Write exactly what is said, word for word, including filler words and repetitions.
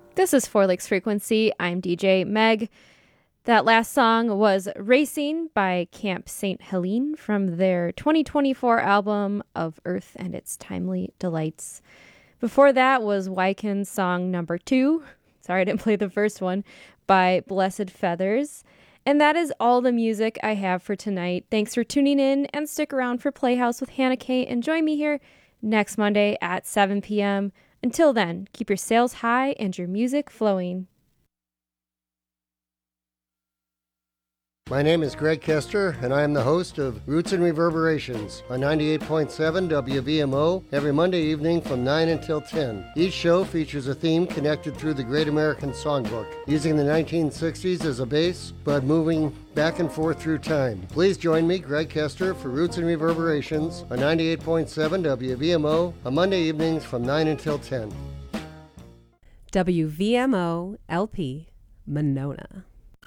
This is Four Lakes Frequency. I'm D J Meg. That last song was Racing by Camp Saint Helene from their twenty twenty-four album Of Earth and Its Timely Delights. Before that was Wykin's song number two. Sorry I didn't play the first one, by Blessed Feathers. And that is all the music I have for tonight. Thanks for tuning in, and stick around for Playhouse with Hannah Kate and join me here next Monday at seven p.m. Until then, keep your sails high and your music flowing. My name is Greg Kester, and I am the host of Roots and Reverberations on ninety-eight point seven W V M O every Monday evening from nine until ten. Each show features a theme connected through the Great American Songbook, using the nineteen sixties as a base, but moving back and forth through time. Please join me, Greg Kester, for Roots and Reverberations on ninety-eight point seven W V M O on Monday evenings from nine until ten. W V M O L P, Monona.